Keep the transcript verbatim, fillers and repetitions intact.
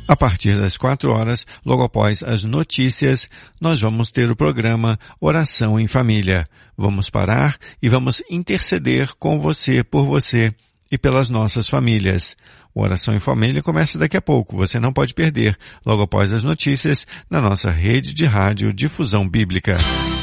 A partir das quatro horas, logo após as notícias, nós vamos ter o programa Oração em Família. Vamos parar e vamos interceder com você, por você e pelas nossas famílias. O Oração em Família começa daqui a pouco. Você não pode perder, logo após as notícias, na nossa rede de rádio Difusão Bíblica.